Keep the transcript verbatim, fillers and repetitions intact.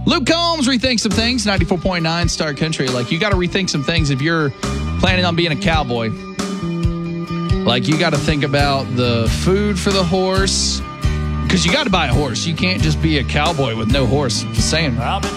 Luke Combs, rethink some things. ninety-four point nine Star Country. Like, you got to rethink some things if you're planning on being a cowboy. Like, you got to think about the food for the horse, because you got to buy a horse. You can't just be a cowboy with no horse. Just saying.